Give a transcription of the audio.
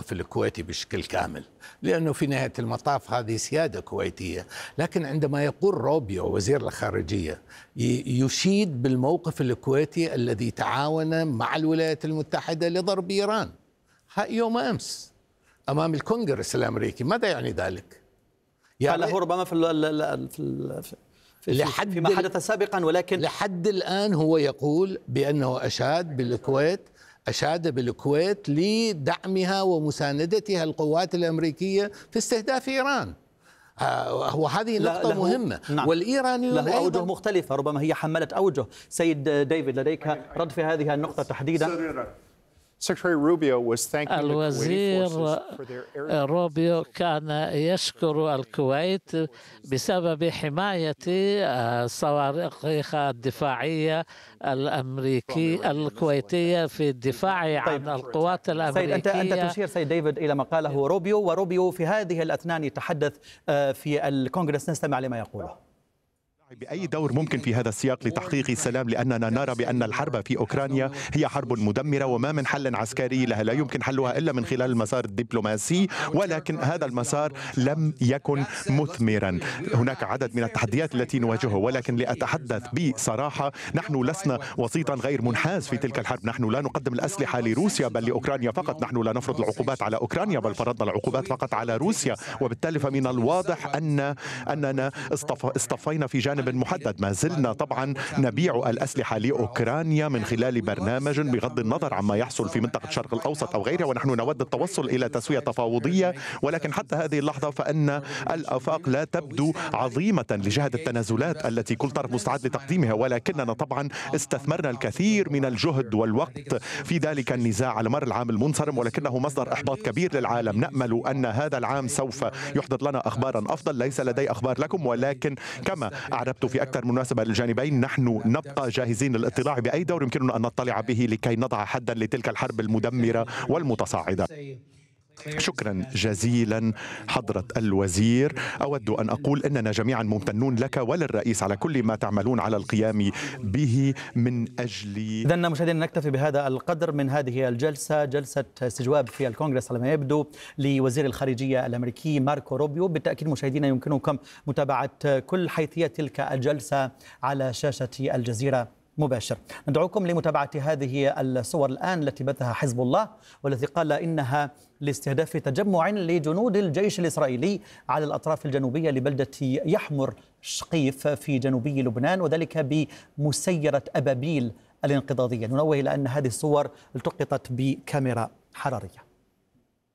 الموقف الكويتي بشكل كامل، لأنه في نهاية المطاف هذه سيادة كويتية. لكن عندما يقول روبيو وزير الخارجية يشيد بالموقف الكويتي الذي تعاون مع الولايات المتحدة لضرب إيران يوم أمس أمام الكونغرس الأمريكي، ماذا يعني ذلك؟ يعني قاله ربما فيما حدث سابقا، ولكن لحد الآن هو يقول بأنه أشاد بالكويت لدعمها ومساندتها القوات الأمريكية في استهداف إيران. وهذه نقطة مهمة. نعم. والإيرانيون له أوجه مختلفة، ربما هي حملت أوجه. سيد ديفيد، لديك رد في هذه النقطة تحديدا؟ الوزير روبيو كان يشكر الكويت بسبب حماية الصواريخ الدفاعية الكويتية في الدفاع عن القوات الأمريكية. أنت تشير سيد ديفيد إلى ما قاله روبيو، وروبيو في هذه الأثناء يتحدث في الكونغرس، نستمع لما يقوله. بأي دور ممكن في هذا السياق لتحقيق السلام، لأننا نرى بأن الحرب في أوكرانيا هي حرب مدمرة وما من حل عسكري لها، لا يمكن حلها إلا من خلال المسار الدبلوماسي، ولكن هذا المسار لم يكن مثمرا. هناك عدد من التحديات التي نواجهها، ولكن لأتحدث بصراحة نحن لسنا وسيطا غير منحاز في تلك الحرب. نحن لا نقدم الأسلحة لروسيا بل لأوكرانيا فقط. نحن لا نفرض العقوبات على أوكرانيا بل فرضنا العقوبات فقط على روسيا، وبالتالي فمن الواضح أننا اصطفينا في جانب محدد. ما زلنا طبعا نبيع الأسلحة لأوكرانيا من خلال برنامج بغض النظر عما يحصل في منطقة الشرق الأوسط أو غيرها، ونحن نود التوصل إلى تسوية تفاوضية، ولكن حتى هذه اللحظة فإن الآفاق لا تبدو عظيمة لجهة التنازلات التي كل طرف مستعد لتقديمها، ولكننا طبعا استثمرنا الكثير من الجهد والوقت في ذلك النزاع على مر العام المنصرم، ولكنه مصدر إحباط كبير للعالم. نأمل أن هذا العام سوف يحدث لنا أخبارا أفضل. ليس لدي أخبار لكم، ولكن كما أعربت في أكثر مناسبة للجانبين نحن نبقى جاهزين للاطلاع بأي دور يمكننا أن نطلع به لكي نضع حدا لتلك الحرب المدمرة والمتصاعدة. شكرا جزيلا حضرة الوزير. أود أن أقول أننا جميعا ممتنون لك وللرئيس على كل ما تعملون على القيام به من أجل. إذن مشاهدينا نكتفي بهذا القدر من هذه الجلسة، جلسة استجواب في الكونغرس على ما يبدو لوزير الخارجية الأمريكي ماركو روبيو. بالتأكيد مشاهدينا يمكنكم متابعة كل حيثيات تلك الجلسة على شاشة الجزيرة مباشر. ندعوكم لمتابعة هذه الصور الآن التي بثها حزب الله، والتي قال إنها لاستهداف تجمع لجنود الجيش الإسرائيلي على الأطراف الجنوبية لبلدة يحمر شقيف في جنوبي لبنان، وذلك بمسيرة أبابيل الانقضاضية. ننوه إلى أن هذه الصور التقطت بكاميرا حرارية.